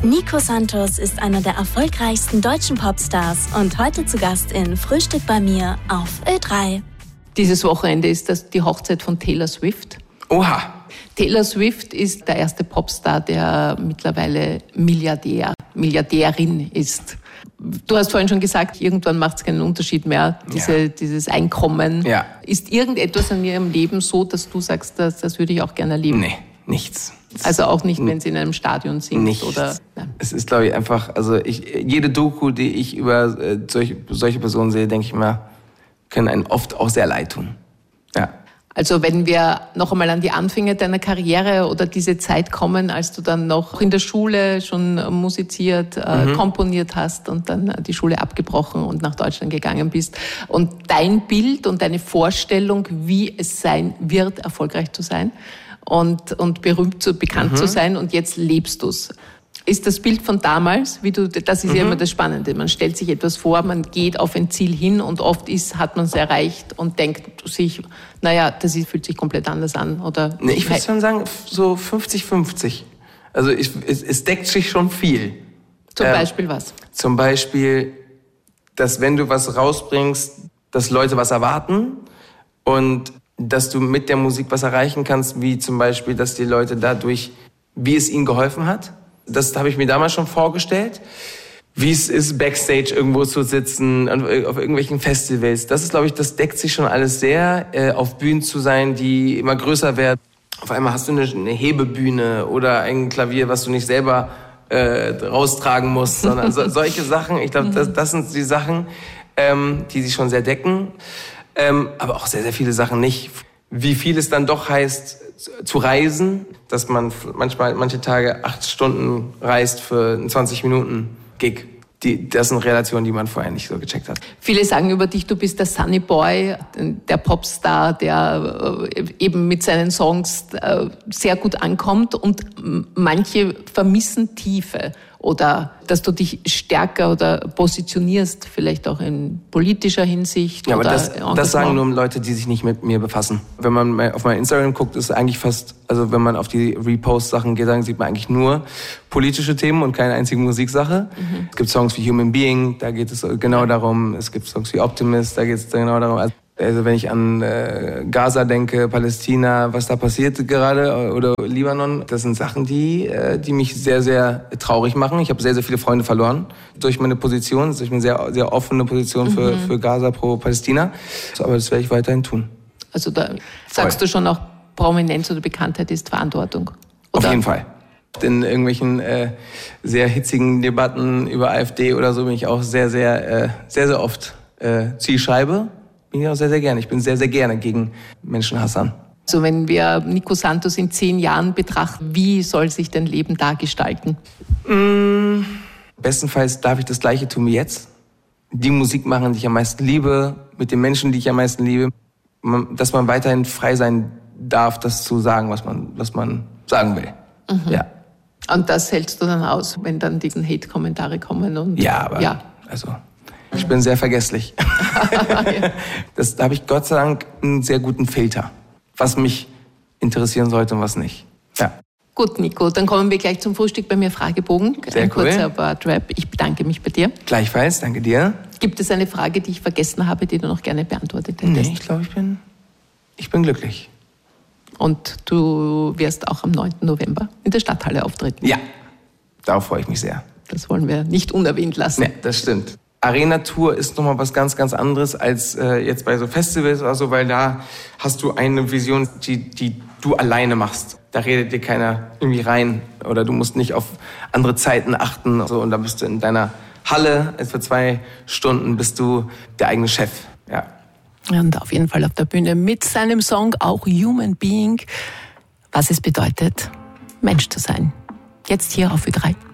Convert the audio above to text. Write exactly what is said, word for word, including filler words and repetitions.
Nico Santos ist einer der erfolgreichsten deutschen Popstars und heute zu Gast in Frühstück bei mir auf Ö drei. Dieses Wochenende ist das die Hochzeit von Taylor Swift. Oha! Taylor Swift ist der erste Popstar, der mittlerweile Milliardär, Milliardärin ist. Du hast vorhin schon gesagt, irgendwann macht es keinen Unterschied mehr, diese, ja. dieses Einkommen. Ja. Ist irgendetwas in ihrem Leben so, dass du sagst, das, das würde ich auch gerne erleben? Nee, nichts. Also auch nicht, wenn sie in einem Stadion singt? Nichts. Oder? Nein. Es ist, glaube ich, einfach, also ich, jede Doku, die ich über äh, solche, solche Personen sehe, denke ich mir, können einen oft auch sehr leid tun. Ja. Also wenn wir noch einmal an die Anfänge deiner Karriere oder diese Zeit kommen, als du dann noch in der Schule schon musiziert, äh, mhm. komponiert hast und dann die Schule abgebrochen und nach Deutschland gegangen bist. Und dein Bild und deine Vorstellung, wie es sein wird, erfolgreich zu sein und, und berühmt, zu, bekannt mhm. zu sein, und jetzt lebst du's. Ist das Bild von damals, wie du, das ist mhm. ja immer das Spannende. Man stellt sich etwas vor, man geht auf ein Ziel hin und oft ist, hat man es erreicht und denkt sich, naja, das ist, fühlt sich komplett anders an. Oder nee, ich würde schon sagen, so fünfzig fünfzig. Also ich, es, es deckt sich schon viel. Zum ähm, Beispiel was? Zum Beispiel, dass wenn du was rausbringst, dass Leute was erwarten und dass du mit der Musik was erreichen kannst, wie zum Beispiel, dass die Leute dadurch, wie es ihnen geholfen hat. Das habe ich mir damals schon vorgestellt, wie es ist, Backstage irgendwo zu sitzen, auf irgendwelchen Festivals. Das ist, glaube ich, das deckt sich schon alles sehr, äh, auf Bühnen zu sein, die immer größer werden. Auf einmal hast du eine, eine Hebebühne oder ein Klavier, was du nicht selber äh, raustragen musst, sondern so, solche Sachen. Ich glaube, das, das sind die Sachen, ähm, die sich schon sehr decken, ähm, aber auch sehr, sehr viele Sachen nicht. Wie viel es dann doch heißt, zu reisen, dass man manchmal manche Tage acht Stunden reist für einen zwanzig Minuten Gig. Die, das sind Relationen, die man vorher nicht so gecheckt hat. Viele sagen über dich, du bist der Sunny Boy, der Popstar, der eben mit seinen Songs sehr gut ankommt, und manche vermissen Tiefe oder dass du dich stärker oder positionierst, vielleicht auch in politischer Hinsicht. Ja, aber oder das, das sagen nur Leute, die sich nicht mit mir befassen. Wenn man auf mein Instagram guckt, ist eigentlich fast, also wenn man auf die Repost-Sachen geht, dann sieht man eigentlich nur politische Themen und keine einzige Musiksache. Mhm. Es gibt Songs wie Human Being, da geht es genau darum. Es gibt Songs wie Optimist, da geht es genau darum. Also, Also wenn ich an äh, Gaza denke, Palästina, was da passiert gerade, oder Libanon, das sind Sachen, die, äh, die mich sehr, sehr traurig machen. Ich habe sehr, sehr viele Freunde verloren durch meine Position, durch eine sehr, sehr offene Position für, mhm. für Gaza pro Palästina. Aber das werde ich weiterhin tun. Also da sagst Voll. Du schon auch, Prominenz oder Bekanntheit ist Verantwortung? Oder? Auf jeden Fall. In irgendwelchen äh, sehr hitzigen Debatten über AfD oder so bin ich auch sehr, sehr, äh, sehr, sehr oft äh, Zielscheibe. Bin ich auch sehr, sehr gerne. Ich bin sehr, sehr gerne gegen Menschenhassern. Also wenn wir Nico Santos in zehn Jahren betrachten, wie soll sich dein Leben da gestalten? Mmh, bestenfalls darf ich das Gleiche tun wie jetzt. Die Musik machen, die ich am meisten liebe, mit den Menschen, die ich am meisten liebe. Dass man weiterhin frei sein darf, das zu sagen, was man, was man sagen will. Mhm. Ja. Und das hältst du dann aus, wenn dann diese Hate-Kommentare kommen? Und ja, aber ja. also... Ich bin sehr vergesslich. Ja. Das, da habe ich Gott sei Dank einen sehr guten Filter, was mich interessieren sollte und was nicht. Ja. Gut, Nico, dann kommen wir gleich zum Frühstück bei mir Fragebogen. Sehr Ein cool. kurzer About-Rap. Ich bedanke mich bei dir. Gleichfalls, danke dir. Gibt es eine Frage, die ich vergessen habe, die du noch gerne beantwortet hättest? Nee, ich glaube, ich bin, ich bin glücklich. Und du wirst auch am neunten November in der Stadthalle auftreten? Ja, darauf freue ich mich sehr. Das wollen wir nicht unerwähnt lassen. Nee, das stimmt. Arena-Tour ist nochmal was ganz, ganz anderes als äh, jetzt bei so Festivals oder so, weil da hast du eine Vision, die, die du alleine machst. Da redet dir keiner irgendwie rein oder du musst nicht auf andere Zeiten achten und so, und da bist du in deiner Halle, für zwei Stunden bist du der eigene Chef. Ja. Und auf jeden Fall auf der Bühne mit seinem Song auch Human Being, was es bedeutet, Mensch zu sein. Jetzt hier auf Ö drei.